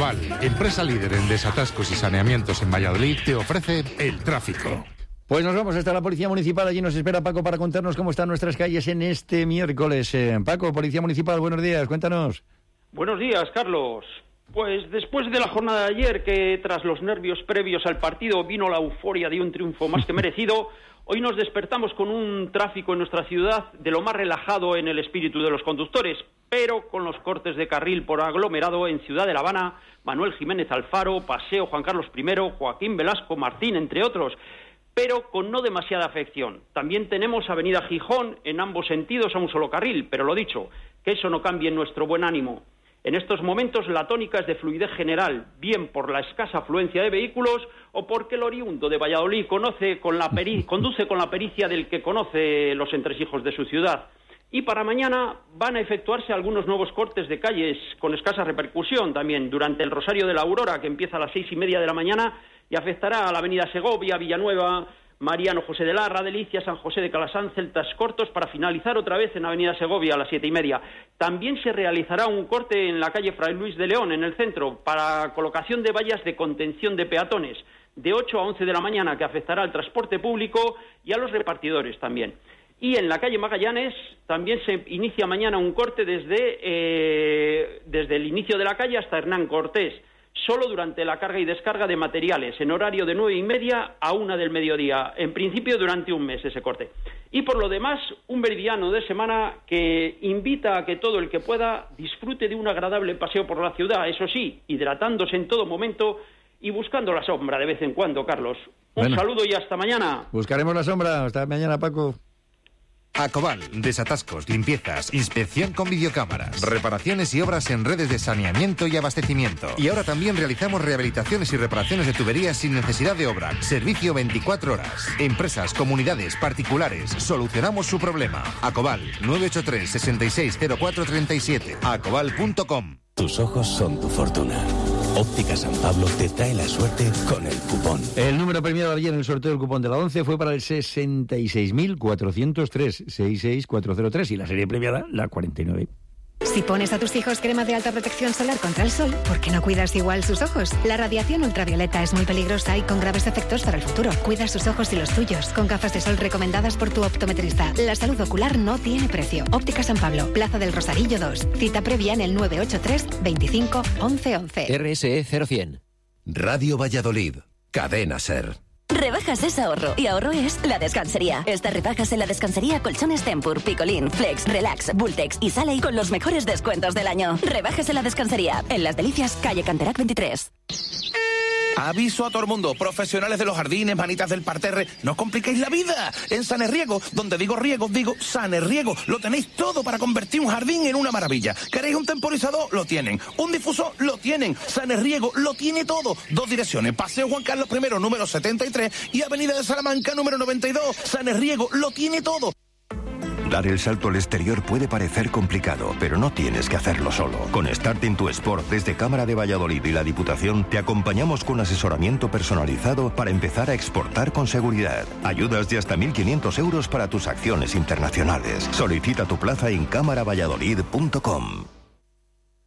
Acobal, empresa líder en desatascos y saneamientos en Valladolid, te ofrece el tráfico. Pues nos vamos hasta la Policía Municipal. Allí nos espera Paco para contarnos cómo están nuestras calles en este miércoles. Paco, Policía Municipal, buenos días, cuéntanos. Buenos días, Carlos. Pues después de la jornada de ayer, que tras los nervios previos al partido vino la euforia de un triunfo más que merecido, hoy nos despertamos con un tráfico en nuestra ciudad de lo más relajado en el espíritu de los conductores, pero con los cortes de carril por aglomerado en Ciudad de La Habana, Manuel Jiménez Alfaro, Paseo Juan Carlos I, Joaquín Velasco Martín, entre otros, pero con no demasiada afección. También tenemos Avenida Gijón en ambos sentidos a un solo carril, pero lo dicho, que eso no cambie nuestro buen ánimo. En estos momentos la tónica es de fluidez general, bien por la escasa afluencia de vehículos o porque el oriundo de Valladolid conduce con la pericia del que conoce los entresijos de su ciudad. Y para mañana van a efectuarse algunos nuevos cortes de calles con escasa repercusión también durante el Rosario de la Aurora, que empieza a las 6:30 de la mañana y afectará a la Avenida Segovia, Villanueva, Mariano José de Larra, Delicia, San José de Calasán, Celtas Cortos, para finalizar otra vez en Avenida Segovia a las 7:30. También se realizará un corte en la calle Fray Luis de León, en el centro, para colocación de vallas de contención de peatones, de 8 a 11 de la mañana, que afectará al transporte público y a los repartidores también. Y en la calle Magallanes también se inicia mañana un corte desde el inicio de la calle hasta Hernán Cortés, solo durante la carga y descarga de materiales, en horario de 9:30 a 1 del mediodía, en principio durante un mes ese corte. Y por lo demás, un meridiano de semana que invita a que todo el que pueda disfrute de un agradable paseo por la ciudad, eso sí, hidratándose en todo momento y buscando la sombra de vez en cuando, Carlos. Un saludo y hasta mañana. Buscaremos la sombra. Hasta mañana, Paco. Acobal, desatascos, limpiezas, inspección con videocámaras, reparaciones y obras en redes de saneamiento y abastecimiento. Y ahora también realizamos rehabilitaciones y reparaciones de tuberías sin necesidad de obra. Servicio 24 horas. Empresas, comunidades, particulares, solucionamos su problema. Acobal, 983 660437. Acobal.com. Tus ojos son tu fortuna. Óptica San Pablo te trae la suerte con el cupón. El número premiado ayer en el sorteo del cupón de la 11 fue para el 66.403, 66403, y la serie premiada, la 49. Si pones a tus hijos crema de alta protección solar contra el sol, ¿por qué no cuidas igual sus ojos? La radiación ultravioleta es muy peligrosa y con graves efectos para el futuro. Cuida sus ojos y los tuyos con gafas de sol recomendadas por tu optometrista. La salud ocular no tiene precio. Óptica San Pablo, Plaza del Rosarillo 2. Cita previa en el 983 25 11 11. RSE 0100. Radio Valladolid. Cadena SER. Rebajas es ahorro, y ahorro es La Descansería. Estas rebajas en La Descansería: colchones Tempur, Picolín, Flex, Relax, Bultex y Saley con los mejores descuentos del año. Rebajas en La Descansería, en Las Delicias, calle Canterac 23. Aviso a todo el mundo, profesionales de los jardines, manitas del parterre, no os compliquéis la vida. En Sanerriego, donde digo riego, digo Sanerriego, lo tenéis todo para convertir un jardín en una maravilla. ¿Queréis un temporizador? Lo tienen. ¿Un difusor? Lo tienen. Sanerriego lo tiene todo. 2 direcciones, Paseo Juan Carlos I, número 73, y Avenida de Salamanca, número 92. Sanerriego lo tiene todo. Dar el salto al exterior puede parecer complicado, pero no tienes que hacerlo solo. Con Start Into Sport, desde Cámara de Valladolid y la Diputación, te acompañamos con asesoramiento personalizado para empezar a exportar con seguridad. Ayudas de hasta 1.500 euros para tus acciones internacionales. Solicita tu plaza en cámaravalladolid.com.